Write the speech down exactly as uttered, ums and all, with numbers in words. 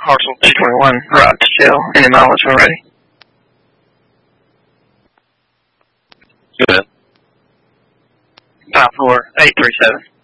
parcel two twenty-one, right to jail. Any mileage already? Go ahead. five four eight three seven.